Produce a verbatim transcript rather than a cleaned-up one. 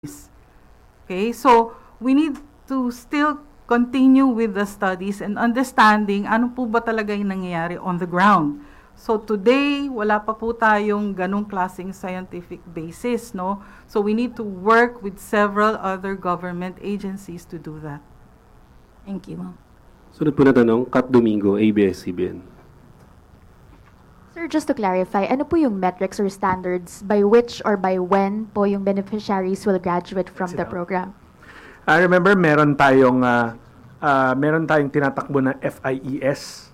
Okay, so we need to still continue with the studies and understanding ano po ba talaga yung nangyayari on the ground. So today, wala pa po tayong ganong klaseng scientific basis, no? So we need to work with several other government agencies to do that. Thank you, ma'am. Sunod po na tanong, Kat Domingo, A B S C B N. Sir, just to clarify, ano po yung metrics or standards by which or by when po yung beneficiaries will graduate from the program? I remember meron tayong uh, uh, meron tayong tinatakbo na F I E S